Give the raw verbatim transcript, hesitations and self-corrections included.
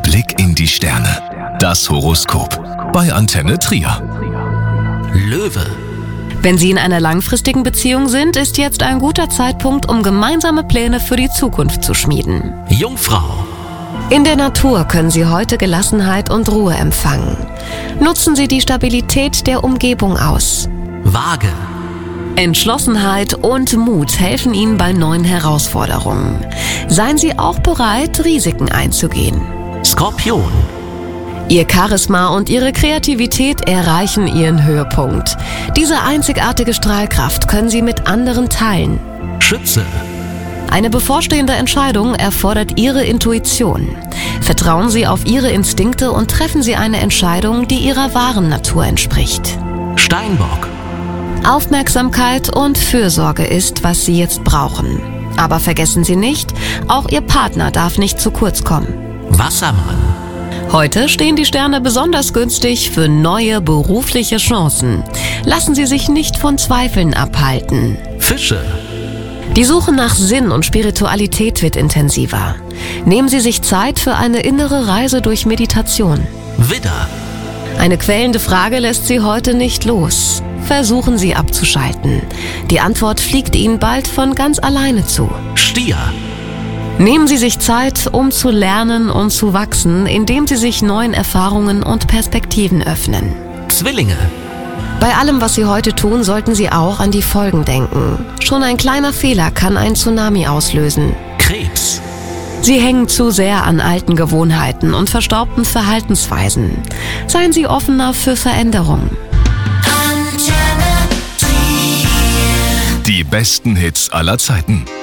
Blick in die Sterne. Das Horoskop bei Antenne Trier. Löwe. Wenn Sie in einer langfristigen Beziehung sind, ist jetzt ein guter Zeitpunkt, um gemeinsame Pläne für die Zukunft zu schmieden. Jungfrau. In der Natur können Sie heute Gelassenheit und Ruhe empfangen. Nutzen Sie die Stabilität der Umgebung aus. Waage. Entschlossenheit und Mut helfen Ihnen bei neuen Herausforderungen. Seien Sie auch bereit, Risiken einzugehen. Skorpion. Ihr Charisma und Ihre Kreativität erreichen ihren Höhepunkt. Diese einzigartige Strahlkraft können Sie mit anderen teilen. Schütze. Eine bevorstehende Entscheidung erfordert Ihre Intuition. Vertrauen Sie auf Ihre Instinkte und treffen Sie eine Entscheidung, die Ihrer wahren Natur entspricht. Steinbock. Aufmerksamkeit und Fürsorge ist, was Sie jetzt brauchen. Aber vergessen Sie nicht, auch Ihr Partner darf nicht zu kurz kommen. Wassermann. Heute stehen die Sterne besonders günstig für neue berufliche Chancen. Lassen Sie sich nicht von Zweifeln abhalten. Fische. Die Suche nach Sinn und Spiritualität wird intensiver. Nehmen Sie sich Zeit für eine innere Reise durch Meditation. Widder. Eine quälende Frage lässt Sie heute nicht los. Versuchen Sie abzuschalten. Die Antwort fliegt Ihnen bald von ganz alleine zu. Stier. Nehmen Sie sich Zeit, um zu lernen und zu wachsen, indem Sie sich neuen Erfahrungen und Perspektiven öffnen. Zwillinge. Bei allem, was Sie heute tun, sollten Sie auch an die Folgen denken. Schon ein kleiner Fehler kann ein Tsunami auslösen. Krebs. Sie hängen zu sehr an alten Gewohnheiten und verstaubten Verhaltensweisen. Seien Sie offener für Veränderungen. Die besten Hits aller Zeiten.